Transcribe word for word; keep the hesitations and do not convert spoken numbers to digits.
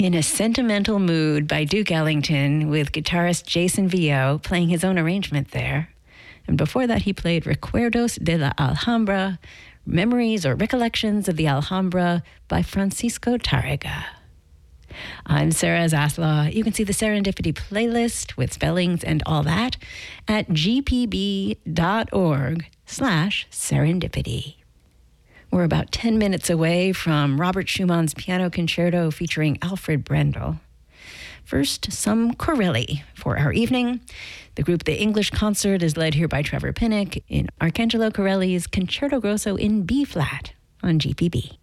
In a Sentimental Mood by Duke Ellington with guitarist Jason Vio playing his own arrangement there. And before that, he played Recuerdos de la Alhambra, Memories or Recollections of the Alhambra by Francisco Tárrega. I'm Sarah Zaslaw. You can see the Serendipity playlist with spellings and all that at gpb.org slash serendipity. We're about ten minutes away from Robert Schumann's Piano Concerto featuring Alfred Brendel. First, some Corelli for our evening. The group The English Concert is led here by Trevor Pinnock in Arcangelo Corelli's Concerto Grosso in B-flat on G P B.